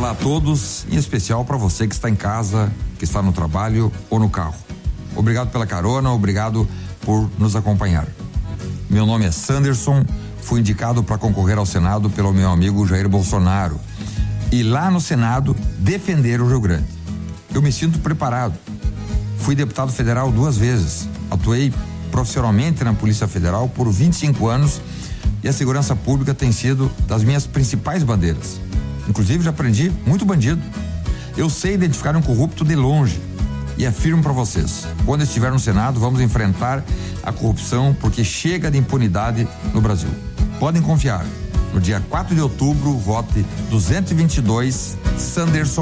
Olá a todos, em especial para você que está em casa, que está no trabalho ou no carro. Obrigado pela carona, obrigado por nos acompanhar. Meu nome é Sanderson, fui indicado para concorrer ao Senado pelo meu amigo Jair Bolsonaro e lá no Senado defender o Rio Grande. Eu me sinto preparado. Fui deputado federal 2 vezes, atuei profissionalmente na Polícia Federal por 25 anos e a segurança pública tem sido das minhas principais bandeiras. Inclusive já prendi muito bandido. Eu sei identificar um corrupto de longe e afirmo para vocês, quando estiver no Senado vamos enfrentar a corrupção porque chega de impunidade no Brasil. Podem confiar, no dia 4 de outubro vote 222 Sanderson